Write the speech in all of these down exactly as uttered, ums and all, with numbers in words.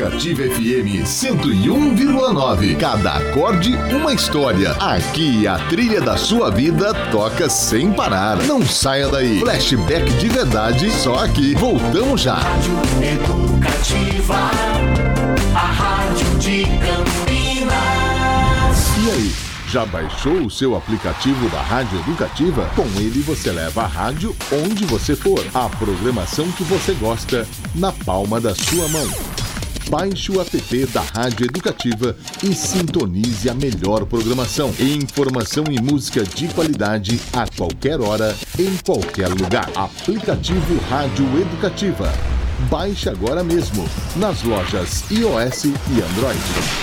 Educativa F M cento e um vírgula nove. Cada acorde, uma história. Aqui a trilha da sua vida toca sem parar. Não saia daí. Flashback de verdade, só aqui. Voltamos já. Rádio Educativa, a rádio de Campinas. E aí? Já baixou o seu aplicativo da Rádio Educativa? Com ele você leva a rádio onde você for. A programação que você gosta na palma da sua mão. Baixe o app da Rádio Educativa e sintonize a melhor programação. Informação e música de qualidade a qualquer hora, em qualquer lugar. Aplicativo Rádio Educativa. Baixe agora mesmo nas lojas iOS e Android.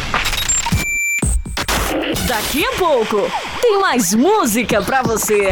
Daqui a pouco tem mais música pra você.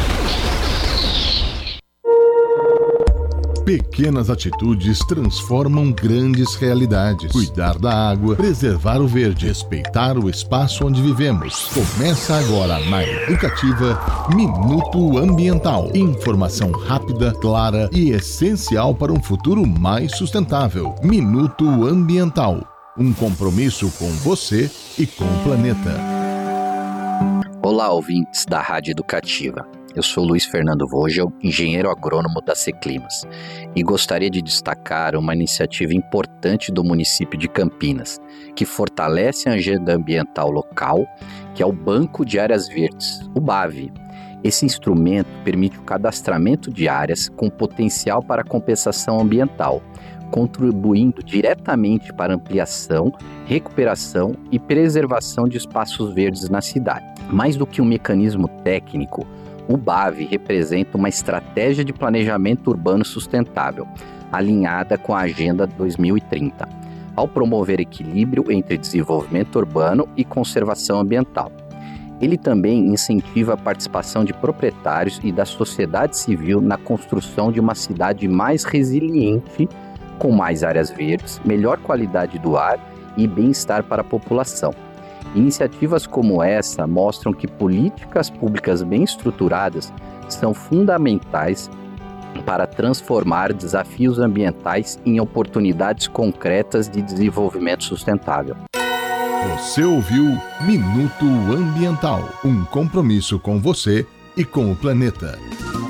Pequenas atitudes transformam grandes realidades. Cuidar da água, preservar o verde, respeitar o espaço onde vivemos. Começa agora na Educativa Minuto Ambiental. Informação rápida, clara e essencial para um futuro mais sustentável. Minuto Ambiental. Um compromisso com você e com o planeta. Olá, ouvintes da Rádio Educativa. Eu sou Luiz Fernando Vogel, engenheiro agrônomo da Seclimas, e gostaria de destacar uma iniciativa importante do município de Campinas, que fortalece a agenda ambiental local, que é o Banco de Áreas Verdes, o B A V. Esse instrumento permite o cadastramento de áreas com potencial para compensação ambiental, contribuindo diretamente para a ampliação, recuperação e preservação de espaços verdes na cidade. Mais do que um mecanismo técnico, o B A V representa uma estratégia de planejamento urbano sustentável, alinhada com a Agenda dois mil e trinta, ao promover equilíbrio entre desenvolvimento urbano e conservação ambiental. Ele também incentiva a participação de proprietários e da sociedade civil na construção de uma cidade mais resiliente, com mais áreas verdes, melhor qualidade do ar e bem-estar para a população. Iniciativas como essa mostram que políticas públicas bem estruturadas são fundamentais para transformar desafios ambientais em oportunidades concretas de desenvolvimento sustentável. Você ouviu Minuto Ambiental, um compromisso com você e com o planeta.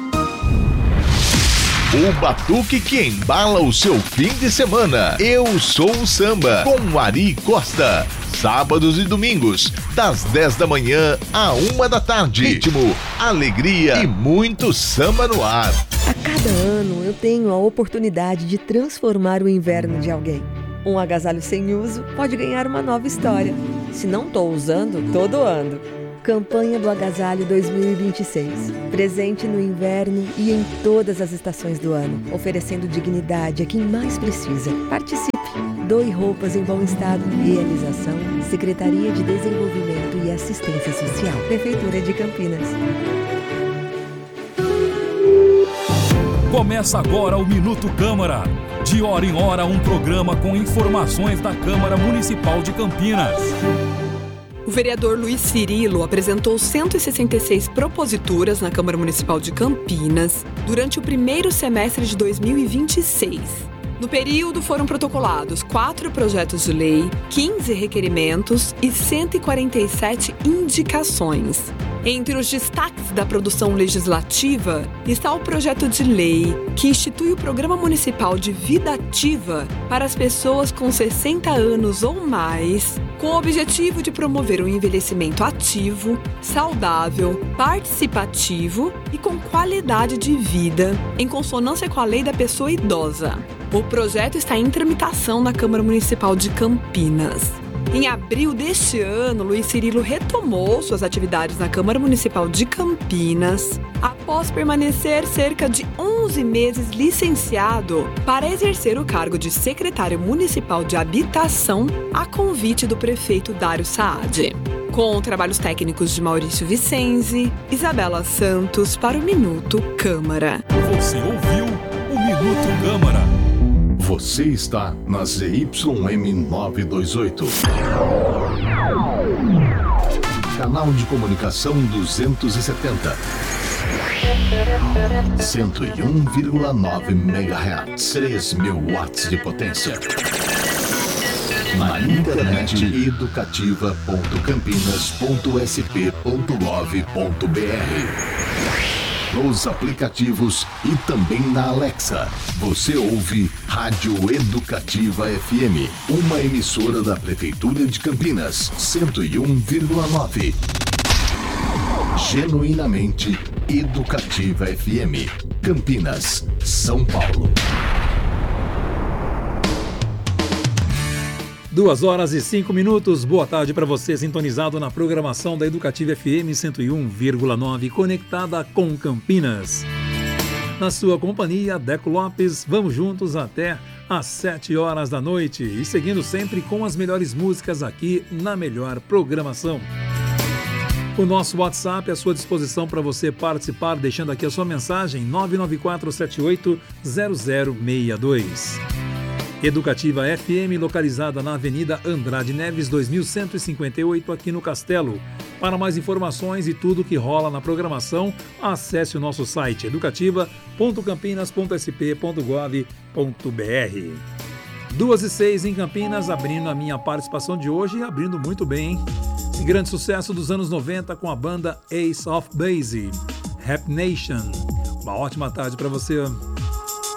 O batuque que embala o seu fim de semana. Eu Sou o Samba, com Ari Costa. Sábados e domingos, das dez da manhã à uma da tarde. Ritmo, alegria e muito samba no ar. A cada ano eu tenho a oportunidade de transformar o inverno de alguém. Um agasalho sem uso pode ganhar uma nova história. Se não estou usando, tô doando. Campanha do Agasalho dois mil e vinte e seis. Presente no inverno e em todas as estações do ano, oferecendo dignidade a quem mais precisa. Participe. Doe roupas em bom estado. Realização: Secretaria de Desenvolvimento e Assistência Social, Prefeitura de Campinas. Começa agora o Minuto Câmara. De hora em hora, um programa com informações da Câmara Municipal de Campinas. O vereador Luiz Cirilo apresentou cento e sessenta e seis proposituras na Câmara Municipal de Campinas durante o primeiro semestre de dois mil e vinte e seis. No período, foram protocolados quatro projetos de lei, quinze requerimentos e cento e quarenta e sete indicações. Entre os destaques da produção legislativa está o projeto de lei que institui o Programa Municipal de Vida Ativa para as pessoas com sessenta anos ou mais, com o objetivo de promover um envelhecimento ativo, saudável, participativo e com qualidade de vida, em consonância com a lei da pessoa idosa. O projeto está em tramitação na Câmara Municipal de Campinas. Em abril deste ano, Luiz Cirilo retomou suas atividades na Câmara Municipal de Campinas, após permanecer cerca de onze meses licenciado para exercer o cargo de secretário municipal de habitação a convite do prefeito Dário Saad. Com trabalhos técnicos de Maurício Vicenzi, Isabela Santos para o Minuto Câmara. Você ouviu o Minuto Câmara. Você está na Z Y M novecentos e vinte e oito. Canal de comunicação duzentos e setenta. cento e um vírgula nove megahertz. três mil watts de potência. Na internet educativa ponto campinas ponto s p ponto gov ponto b r. Nos aplicativos e também na Alexa. Você ouve Rádio Educativa F M, uma emissora da Prefeitura de Campinas, cento e um vírgula nove. Genuinamente Educativa F M, Campinas, São Paulo. Duas horas e cinco minutos. Boa tarde para você, sintonizado na programação da Educativa F M cento e um vírgula nove, conectada com Campinas. Na sua companhia, Deco Lopes, vamos juntos até às sete horas da noite e seguindo sempre com as melhores músicas aqui na melhor programação. O nosso WhatsApp é à sua disposição para você participar, deixando aqui a sua mensagem nove nove quatro sete oito zero zero seis dois. Educativa F M, localizada na Avenida Andrade Neves, dois mil cento e cinquenta e oito, aqui no Castelo. Para mais informações e tudo que rola na programação, acesse o nosso site educativa ponto campinas ponto s p ponto gov ponto b r. Duas e seis em Campinas, abrindo a minha participação de hoje e abrindo muito bem, hein? Esse grande sucesso dos anos noventa com a banda Ace of Base, Rap Nation. Uma ótima tarde para você.